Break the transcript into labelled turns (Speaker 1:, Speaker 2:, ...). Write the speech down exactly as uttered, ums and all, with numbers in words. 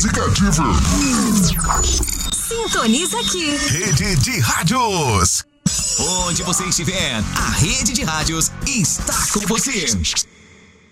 Speaker 1: música divertida.
Speaker 2: Sintoniza aqui.
Speaker 3: Rede de Rádios. Onde você estiver, a Rede de Rádios está com você.